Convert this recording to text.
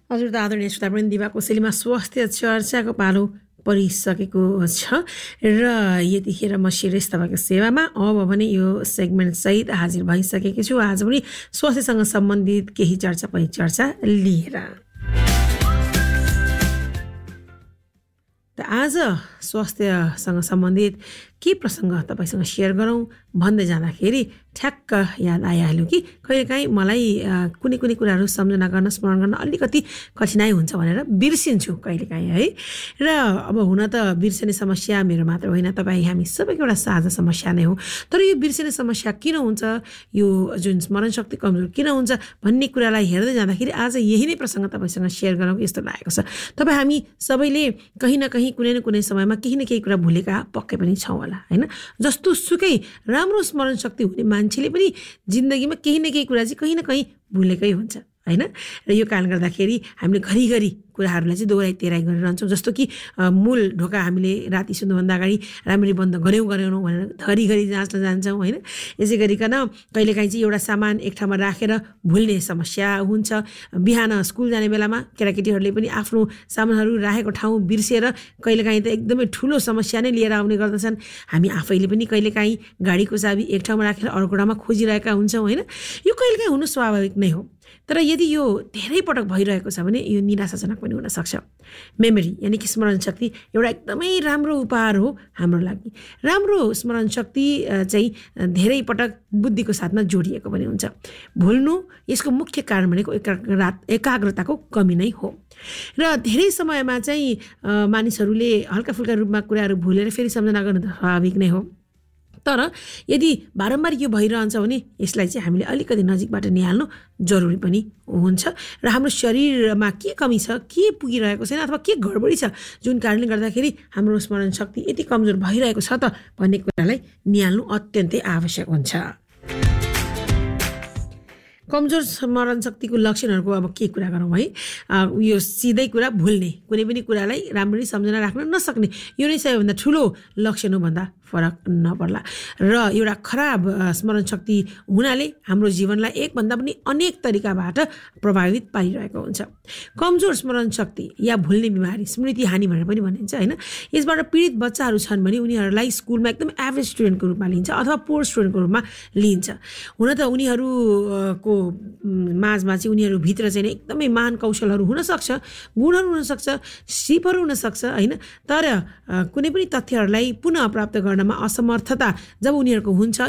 हजुर त आदरणीय श्रोतावृन्द, दिवा कोसेलीमा स्वास्थ्य चर्चाको पालो परिसकेको छ र यतिखेर म शिरेश तपाईँको सेवामा। अब भने यो सेगमेन्ट सहित हाजिर भइसकेको छु आज पनि स्वास्थ्यसँग सम्बन्धित केही चर्चा परिचर्चा लिएर। त आज स्वास्थ्यसँग सम्बन्धित के प्रसङ्ग तपाईँसँग सेयर गरौँ भन्दै जाँदाखेरि ठ्याक्क याद आइहाल्यो कि कहिलेकाहीँ मलाई कुनै कुराहरू सम्झना गर्न स्मरण गर्न अलिकति कठिनाइ हुन्छ भनेर बिर्सिन्छु कहिलेकाहीँ है। र अब हुन त बिर्सने समस्या मेरो मात्र होइन, तपाईँ हामी सबैको एउटा साझा समस्या नै हो। तर यो बिर्सने समस्या किन हुन्छ, यो जुन स्मरण शक्ति कमजोर किन हुन्छ भन्ने कुरालाई हेर्दै जाँदाखेरि आज यही नै प्रसङ्ग तपाईँसँग सेयर गरौँ यस्तो लागेको छ। तपाईँ हामी सबैले कहीँ न कहीँ कुनै न कुनै समयमा केही न केही कुरा भुलेका पक्कै पनि छौँ होला होइन। जस्तो सुकै राम्रो स्मरण शक्ति हुने मान्छेले पनि जिन्दगीमा केही न केही कुरा चाहिँ कहीँ न कहीँ भुलेकै हुन्छ होइन। र यो कारणले गर्दाखेरि हामीले घरिघरि कुराहरूलाई चाहिँ दोहोऱ्याइ तेह्राइ गरिरहन्छौँ। जस्तो कि मूल ढोका हामीले राति सुत्नुभन्दा अगाडि राम्ररी बन्द गऱ्यौँ भनेर घरिघरि जाँच्न जान्छौँ होइन। यसै गरिकन कहिलेकाहीँ चाहिँ एउटा सामान एक ठाउँमा राखेर भुल्ने समस्या हुन्छ। बिहान स्कुल जाने बेलामा केटाकेटीहरूले पनि आफ्नो सामानहरू राखेको ठाउँ बिर्सिएर कहिलेकाहीँ त एकदमै ठुलो समस्या नै लिएर आउने गर्दछन्। हामी आफैले पनि कहिलेकाहीँ गाडीको चाबी एक ठाउँमा राखेर अर्को ठाउँमा खोजिरहेका हुन्छौँ होइन। यो कहिलेकाहीँ हुनु स्वाभाविक नै हो। तर यदि यो धेरै पटक भइरहेको छ भने यो निराशाजनक पनि हुनसक्छ। मेमोरी यानि कि स्मरण शक्ति एउटा एकदमै राम्रो उपहार हो हाम्रो लागि। राम्रो स्मरण शक्ति चाहिँ धेरै पटक बुद्धिको साथमा जोडिएको पनि हुन्छ। भुल्नु यसको मुख्य कारण भनेको एकाग्रताको कमी नै हो। र धेरै समयमा चाहिँ मानिसहरूले हल्का फुल्का रूपमा कुराहरू भुलेर फेरि सम्झना गर्नु त स्वाभाविक नै हो। तर यदि बारम्बार यो भइरहन्छ भने यसलाई चाहिँ हामीले अलिकति नजिकबाट निहाल्नु जरुरी पनि हुन्छ। र हाम्रो शरीरमा के कमी छ, के पुगिरहेको छैन अथवा के गडबडी छ जुन कारणले गर्दाखेरि हाम्रो स्मरण शक्ति यति कमजोर भइरहेको छ त भन्ने कुरालाई निहाल्नु अत्यन्तै आवश्यक हुन्छ। कमजोर स्मरण शक्तिको लक्षणहरूको अब के कुरा गरौँ है। यो सिधै कुरा भुल्ने, कुनै पनि कुरालाई राम्ररी सम्झना राख्न नसक्ने, यो नै सबैभन्दा ठुलो लक्षण हो भन्दा फरक नपर्ला। र एउटा खराब स्मरण शक्ति हुनाले हाम्रो जीवनलाई एकभन्दा पनि अनेक तरिकाबाट प्रभावित पारिरहेको हुन्छ। कमजोर स्मरण शक्ति या भुल्ने बिमारी स्मृति हानि भनेर पनि भनिन्छ होइन। यसबाट पीडित बच्चाहरू छन् भने उनीहरूलाई स्कुलमा एकदम एभरेज स्टुडेन्टको रूपमा लिन्छ अथवा पोर स्टुडेन्टको रूपमा लिन्छ। हुन त उनीहरूको माझमा चाहिँ उनीहरूभित्र चाहिँ एकदमै महान कौशलहरू हुनसक्छ, गुणहरू हुनसक्छ, सिपहरू हुनसक्छ होइन। तर कुनै पनि तथ्यहरूलाई पुनः प्राप्त गर्नमा असमर्थता जब उनीहरूको हुन्छ